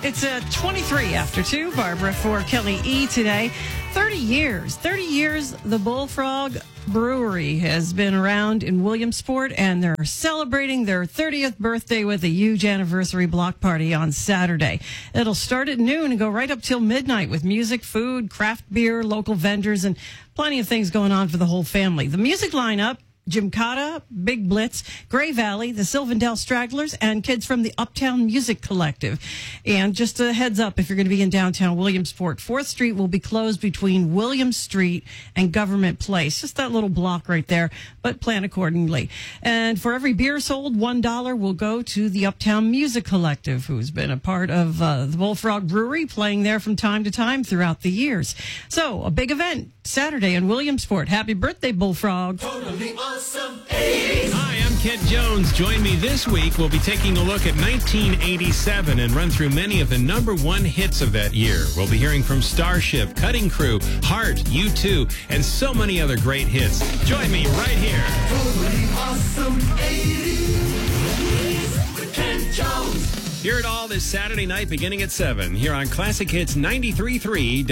It's 23 after 2. Barbara for Kelly E today. 30 years, the Bullfrog Brewery has been around in Williamsport, and they're celebrating their 30th birthday with a huge anniversary block party on Saturday. It'll start at noon and go right up till midnight with music, food, craft beer, local vendors, and plenty of things going on for the whole family. The music lineup: Gymkata, Big Blitz, Gray Valley, the Sylvandale Stragglers, and kids from the Uptown Music Collective. And just a heads up, if you're going to be in downtown Williamsport, 4th Street will be closed between William Street and Government Place. Just that little block right there, but plan accordingly. And for every beer sold, $1 will go to the Uptown Music Collective, who's been a part of the Bullfrog Brewery, playing there from time to time throughout the years. So, a big event Saturday in Williamsport. Happy birthday, Bullfrog. Totally awesome 80s. Hi, I'm Kent Jones. Join me this week. We'll be taking a look at 1987 and run through many of the #1 hits of that year. We'll be hearing from Starship, Cutting Crew, Heart, U2, and so many other great hits. Join me right here. Totally awesome 80s with Kent Jones. Hear it all this Saturday night beginning at 7 here on Classic Hits 93.3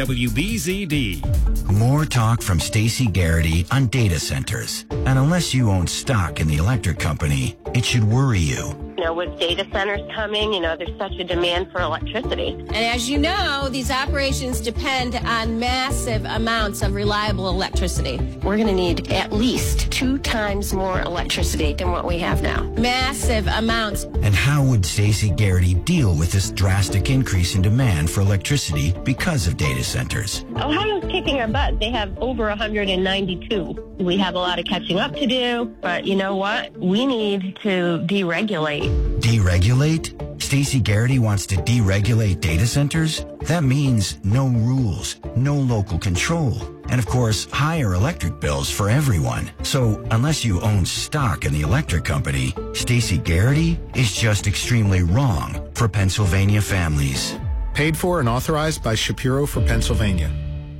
WBZD. More talk from Stacey Garrity on data centers. And unless you own stock in the electric company, it should worry you. You know, with data centers coming, there's such a demand for electricity. And as you know, these operations depend on massive amounts of reliable electricity. We're going to need at least 2 times more electricity than what we have now. Massive amounts. And how would Stacey Garrity deal with this drastic increase in demand for electricity because of data centers? Ohio's kicking our butt. They have over 192. We have a lot of catching up to do, but you know what? We need to deregulate. Deregulate? Stacey Garrity wants to deregulate data centers? That means no rules, no local control, and of course, higher electric bills for everyone. So unless you own stock in the electric company, Stacey Garrity is just extremely wrong for Pennsylvania families. Paid for and authorized by Shapiro for Pennsylvania.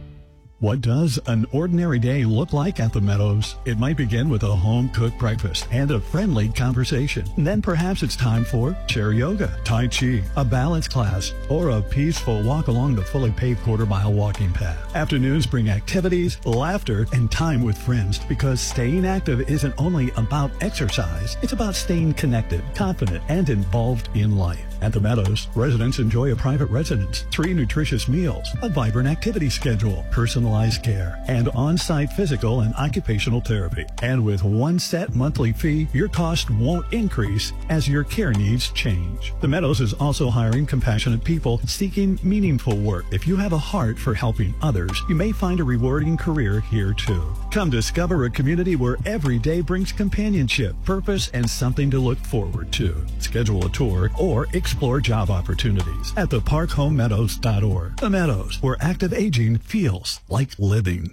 What does an ordinary day look like at the Meadows? It might begin with a home-cooked breakfast and a friendly conversation. Then perhaps it's time for chair yoga, Tai Chi, a balance class, or a peaceful walk along the fully paved quarter-mile walking path. Afternoons bring activities, laughter, and time with friends, because staying active isn't only about exercise. It's about staying connected, confident, and involved in life. At the Meadows, residents enjoy a private residence, 3 nutritious meals, a vibrant activity schedule, personalized care, and on-site physical and occupational therapy. And with one set monthly fee, your cost won't increase as your care needs change. The Meadows is also hiring compassionate people seeking meaningful work. If you have a heart for helping others, you may find a rewarding career here too. Come discover a community where every day brings companionship, purpose, and something to look forward to. Schedule a tour or explore job opportunities at theparkhomemeadows.org. The Meadows, where active aging feels like living.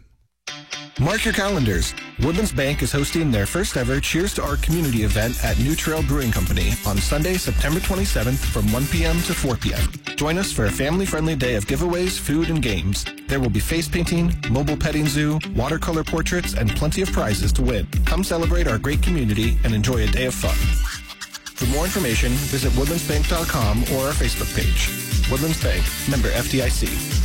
Mark your calendars. Woodlands Bank is hosting their first ever Cheers to Art community event at New Trail Brewing Company on Sunday, September 27th from 1 p.m. to 4 p.m. Join us for a family-friendly day of giveaways, food, and games. There will be face painting, mobile petting zoo, watercolor portraits, and plenty of prizes to win. Come celebrate our great community and enjoy a day of fun. For more information, visit woodlandsbank.com or our Facebook page. Woodlands Bank, member FDIC.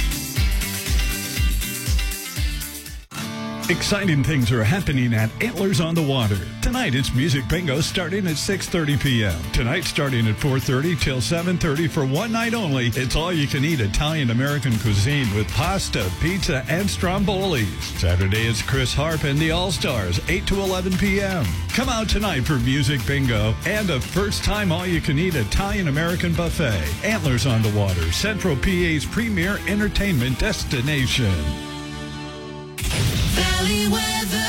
Exciting things are happening at Antlers on the Water. Tonight it's Music Bingo starting at 6:30 p.m. Tonight starting at 4:30 till 7:30 for one night only. It's all-you-can-eat Italian-American cuisine with pasta, pizza, and strombolis. Saturday it's Chris Harp and the All-Stars, 8 to 11 p.m. Come out tonight for Music Bingo and a first-time all-you-can-eat Italian-American buffet. Antlers on the Water, Central PA's premier entertainment destination. Valley weather.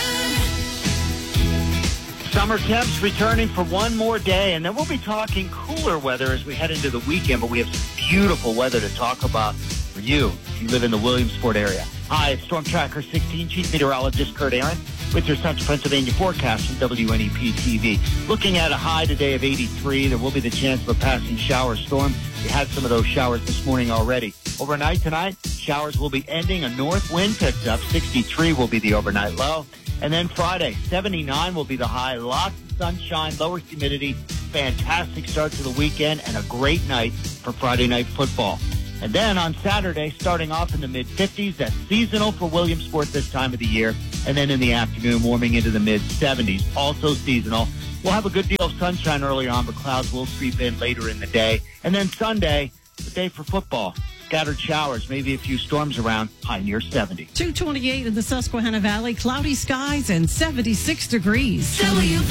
Summer temps returning for one more day, and then we'll be talking cooler weather as we head into the weekend, but we have some beautiful weather to talk about for you if you live in the Williamsport area. Hi, it's Storm Tracker 16, Chief Meteorologist Kurt Aaron with your Central Pennsylvania forecast from WNEP TV. Looking at a high today of 83, there will be the chance of a passing shower storm. We had some of those showers this morning already. Overnight tonight, showers will be ending. A north wind picks up. 63 will be the overnight low. And then Friday, 79 will be the high. Lots of sunshine, lower humidity, fantastic start to the weekend and a great night for Friday night football. And then on Saturday, starting off in the mid-50s, that's seasonal for Williamsport this time of the year. And then in the afternoon, warming into the mid-70s, also seasonal. We'll have a good deal of sunshine early on, but clouds will creep in later in the day. And then Sunday, the day for football. Scattered showers, maybe a few storms around, high near 70. 228 in the Susquehanna Valley, cloudy skies and 76 degrees. WVLK.